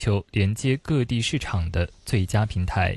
求连接各地市场的最佳平台。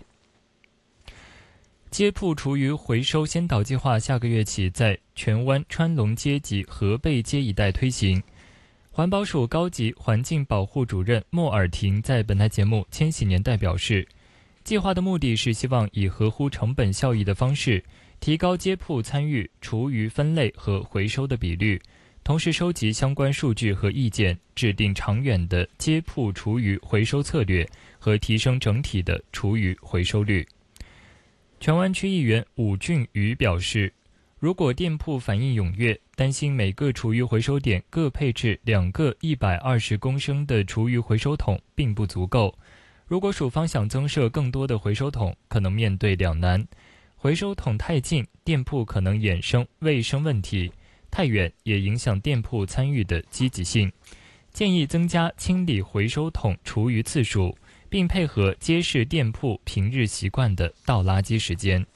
街铺厨余回收先导计划下个月起在荃湾川龙街及河背街一带推行。环保署高级环境保护主任莫尔廷在本台节目《千禧年代》表示，计划的目的是希望以合乎成本效益的方式，提高街铺参与厨余分类和回收的比率，同时收集相关数据和意见，制定长远的街铺厨余回收策略和提升整体的厨余回收率。荃湾区议员武俊宇表示，如果店铺反应踊跃，担心每个厨余回收点各配置2个120公升的厨余回收桶并不足够。如果署方想增设更多的回收桶，可能面对两难：回收桶太近，店铺可能衍生卫生问题；太远，也影响店铺参与的积极性。建议增加清理回收桶厨余次数，并配合街市店铺平日习惯的倒垃圾时间。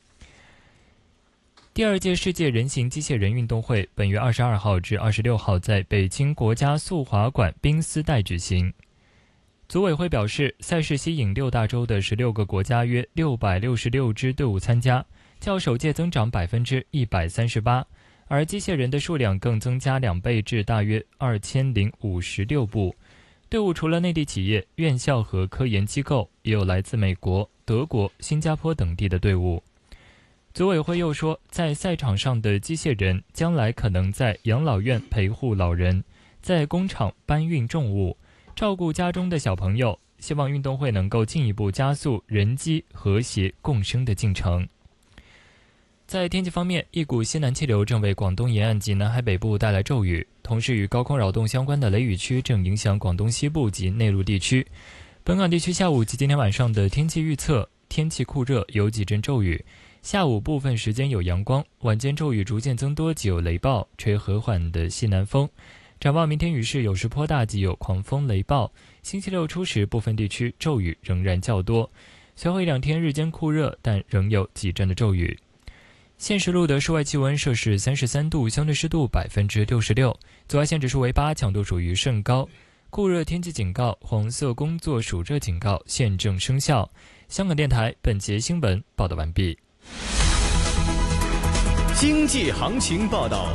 第2届世界人形机械人运动会本月22号至26号在北京国家速滑馆冰丝带举行。组委会表示，赛事吸引6大洲的16个国家约666支队伍参加，较首届增长 138%， 而机械人的数量更增加2倍至大约2056部。队伍除了内地企业、院校和科研机构，也有来自美国、德国、新加坡等地的队伍。组委会又说，在赛场上的机械人将来可能在养老院陪护老人，在工厂搬运重物，照顾家中的小朋友，希望运动会能够进一步加速人机和谐共生的进程。在天气方面，一股西南气流正为广东沿岸及南海北部带来骤雨，同时与高空扰动相关的雷雨区正影响广东西部及内陆地区。本港地区下午及今天晚上的天气预测：天气酷热，有几阵骤雨，下午部分时间有阳光，晚间骤雨逐渐增多及有雷暴，吹和缓的西南风。展望明天雨势有时颇大及有狂风雷暴，星期六初时部分地区骤雨仍然较多，随后1-2天日间酷热，但仍有几阵的骤雨。现时录的室外气温摄氏33度，相对湿度 66%， 紫外线指数为8，强度属于甚高。酷热天气警告、黄色工作暑热警告现正生效。香港电台本节新闻报道完毕。 经济行情报道。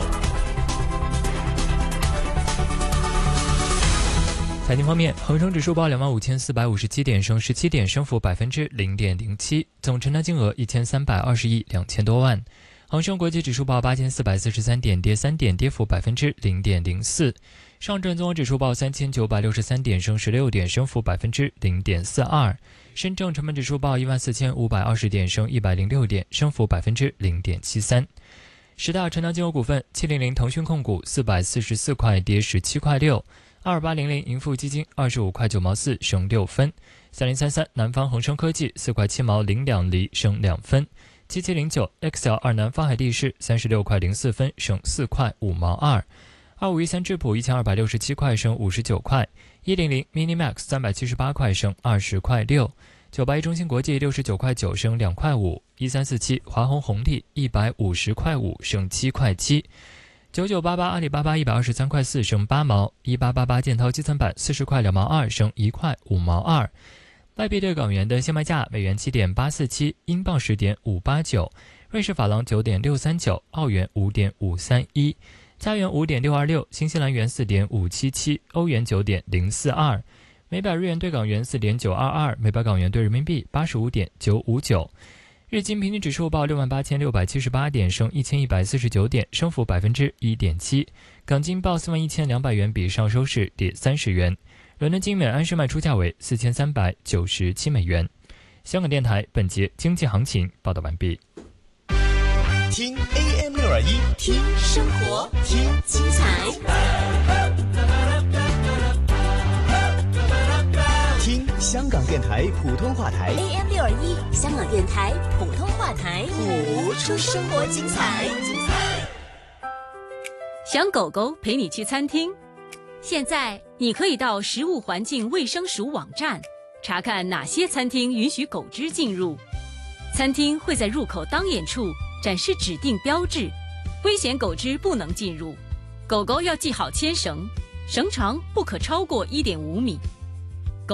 财经方面，恒生指数报25,457点，升17点，升幅 0.07%， 总成交金额1320亿2千多万。恒生国际指数报8443点，跌3点，跌幅 0.04%。上证综合指数报3963点，升16点，升幅 0.42%。深证成分指数报14520点，升106点，升幅 0.73%。十大成交金额股份：700腾讯控股444块，跌17块6。2800盈富基金25块9毛4，升6分。3033南方恒生科技4块7毛02厘，升2分。7709 XL2 南方海地市36块04分，升4块5毛2。2513智普1267块，升59块。100 Minimax 378块，升20块6。981中芯国际69块9，升2块5。1347华虹红利150块5，升7块7。9988阿里巴巴123块4，升8毛。1888建滔基层板40块2毛2，升1块5毛2。外币对港元的现卖价：美元7.847，英镑10.589，瑞士法郎9.639，澳元5.531，加元5.626，新西兰元4.577，欧元9.042，每百日元对港元4.922，每百港元对人民币85.959。日经平均指数报68,678点，升1149点，升幅 1.7%。港金报41,200元，比上周市跌30元。伦敦金每安士卖出价为4397美元。香港电台本节经济行情报道完毕。 听 AM621， 听生活，听精彩， 听香港电台普通话台 AM621，香港电台普通话台， 谱出生活精彩。 想狗狗陪你去餐厅？现在你可以到食物环境卫生署网站查看哪些餐厅允许狗只进入。餐厅会在入口当眼处展示指定标志，危险狗只不能进入。狗狗要系好牵绳，绳长不可超过1.5米。